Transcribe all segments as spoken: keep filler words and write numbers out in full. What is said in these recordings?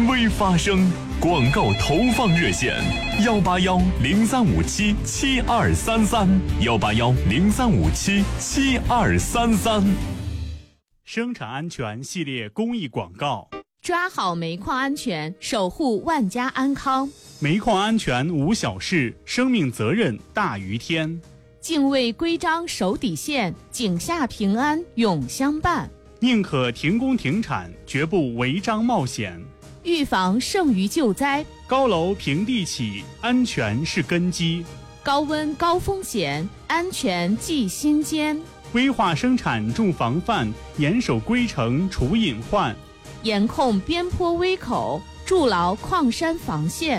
权威发声。广告投放热线：幺八幺零三五七七二三三，幺八幺零三五七七二三三。 生产安全系列公益广告。 抓好煤矿安全，守护万家安康。 煤矿安全无小事，生命责任大于天。 敬畏规章守底线，井下平安永相伴。 宁可停工停产，绝不违章冒险。 预防胜于救灾。 高楼平地起，安全是根基。 高温高风险，安全记心间。 规划生产重防范，严守规程除隐患。 严控边坡危口，筑牢矿山防线。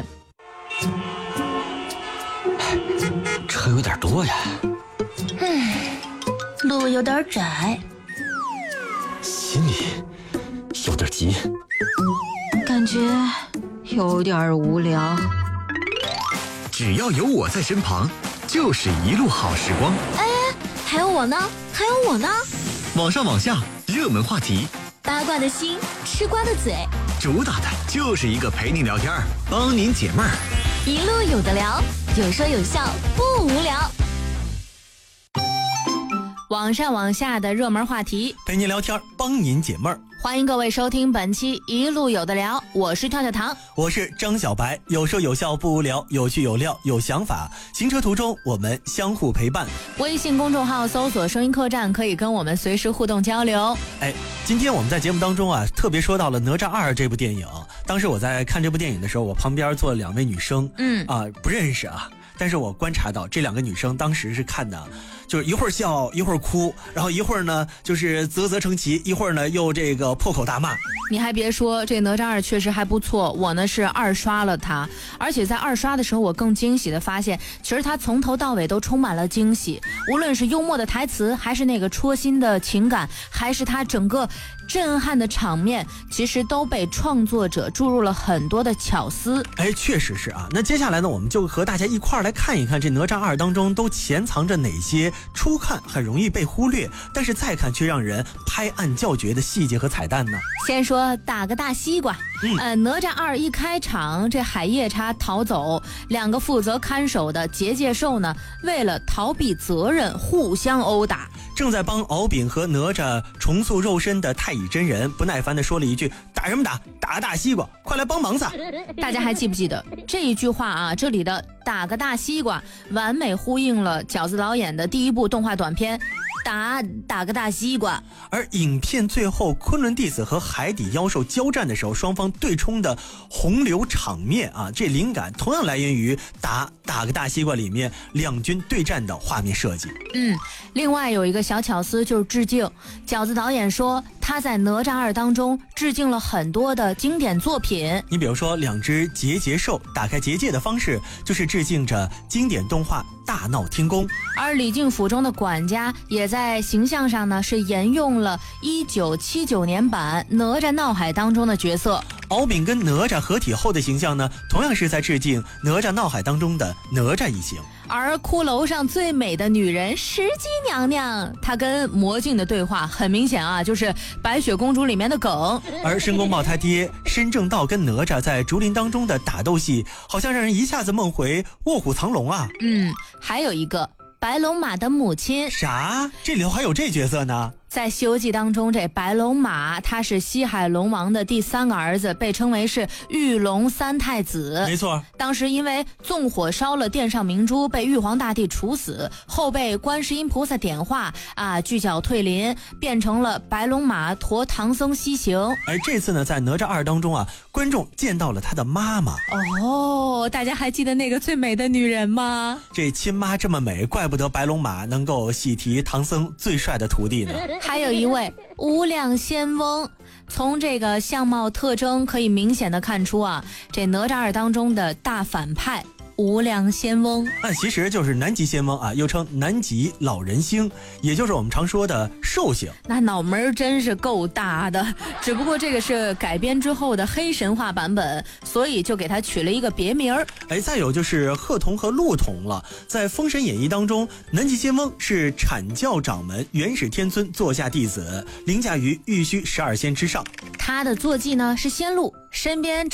车有点多呀， 唉，路有点窄， 心里有点急， 感觉有点无聊。 只要有我在身旁，就是一路好时光。 哎，还有我呢，还有我呢。 网上网下，热门话题， 八卦的心，吃瓜的嘴， 主打的就是一个陪您聊天，帮您解闷儿。 一路有的聊，有说有笑，不无聊。 网上网下的热门话题， 陪您聊天，帮您解闷儿。 欢迎各位收听本期一路有的聊，我是跳跳糖， 我是张小白，有说有笑不无聊，有趣有料有想法，行车途中我们相互陪伴。 微信公众号搜索声音客栈，可以跟我们随时互动交流。 哎，今天我们在节目当中啊，特别说到了哪吒二这部电影。当时我在看这部电影的时候，我旁边坐了两位女生， 嗯啊，不认识啊，但是我观察到这两个女生当时是看的，就是一会儿笑一会儿哭，然后一会儿呢就是啧啧称奇，一会儿呢又这个破口大骂。 你还别说，这哪吒二确实还不错，我呢是二刷了它，而且在二刷的时候，我更惊喜的发现，其实它从头到尾都充满了惊喜，无论是幽默的台词，还是那个戳心的情感，还是它整个震撼的场面，其实都被创作者注入了很多的巧思。 哎，确实是啊。那接下来呢，我们就和大家一块儿来看一看这哪吒二当中都潜藏着哪些初看很容易被忽略，但是再看却让人拍案叫绝的细节和彩蛋呢。 先说打个大西瓜， 嗯、 呃，哪吒二一开场，这海夜叉逃走，两个负责看守的结界兽呢，为了逃避责任，互相殴打。 正在帮敖丙和哪吒重塑肉身的太乙真人不耐烦地说了一句：“打什么打？打个大西瓜，快来帮忙撒！” 大家还记不记得这一句话啊？这里的打个大西瓜完美呼应了饺子导演的第一部动画短片打打个大西瓜。 而影片最后昆仑弟子和海底妖兽交战的时候，双方对冲的洪流场面啊，这灵感同样来源于打打个大西瓜里面两军对战的画面设计。 嗯，另外有一个小巧思就是致敬。饺子导演说他在哪吒二当中致敬了很多的经典作品， 你比如说两只结节兽打开结界的方式就是致敬着经典动画大闹天宫， 而李靖府中的管家也在形象上呢是沿用了一九七九年版哪吒闹海当中的角色。 敖丙跟哪吒合体后的形象呢，同样是在致敬哪吒闹海当中的哪吒一行。 而骷髅上最美的女人石矶娘娘，她跟魔镜的对话很明显啊，就是白雪公主里面的梗。 而申公豹他爹申正道跟哪吒在竹林当中的打斗戏，好像让人一下子梦回卧虎藏龙啊。 嗯，还有一个白龙马的母亲。 啥？这里头还有这角色呢？ 在《西游记》当中，这白龙马他是西海龙王的第三个儿子，被称为是玉龙三太子。 没错， 当时因为纵火烧了殿上明珠，被玉皇大帝处死，后被观世音菩萨点化啊，巨脚退林，变成了白龙马驮唐僧西行。 而这次呢，在哪吒二当中啊，观众见到了他的妈妈。 哦，大家还记得那个最美的女人吗？ 这亲妈这么美，怪不得白龙马能够喜提唐僧最帅的徒弟呢。 还有一位无量仙翁，从这个相貌特征可以明显的看出啊，这哪吒二当中的大反派无量仙翁， 那其实就是南极仙翁啊，又称南极老人星，也就是我们常说的寿星。 那脑门真是够大的，只不过这个是改编之后的黑神话版本，所以就给他取了一个别名儿。 哎，再有就是鹤童和鹿童了。在《封神演义》当中，南极仙翁是阐教掌门元始天尊座下弟子，凌驾于玉虚十二仙之上。 他的坐骑呢是仙鹿，身边